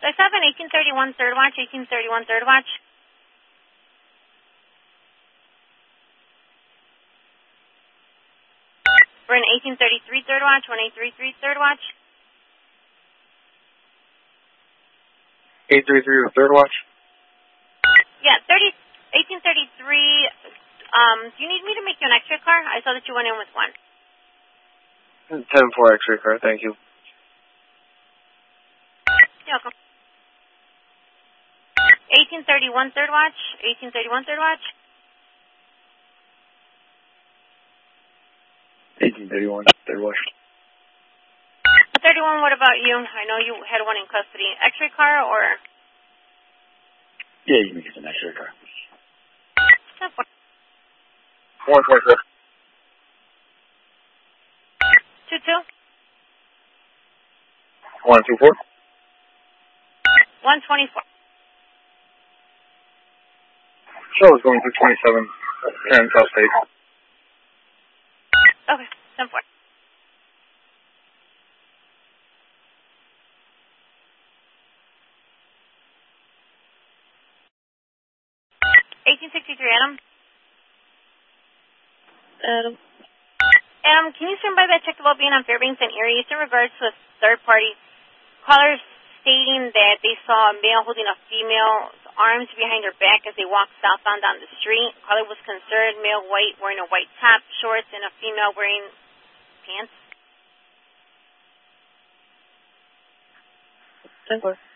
So I have an 1831 third watch, 1831 third watch. For an 1833 third watch, 1833 third watch. 833 third watch? Yeah, 1833. Do you need me to make you an X-ray car? I saw that you went in with one. 10-4 X-ray car, thank you. You're welcome. 1831 third watch, 1831 third watch. 1831 third watch. 31, what about you? I know you had one in custody. X-ray car or? Yeah, you can get an X-ray car. 124. 22? 124? 124. Show is going through 27, 10 South State. Okay, 10-4. 1863, Adam. Adam, can you swing by that check the well-being on Fairbanks and Erie? It's in regards to a third-party caller stating that they saw a male holding a female's arms behind her back as they walked southbound down the street. Caller was concerned, male white, wearing a white top, shorts, and a female wearing pants. 10-4.